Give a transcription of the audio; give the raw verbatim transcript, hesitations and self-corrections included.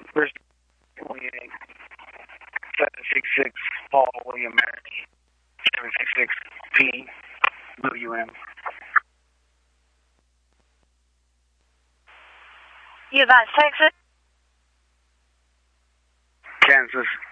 First twenty-eight. seven six six Paul William Mary. seven six six P W M. You about Texas? Kansas.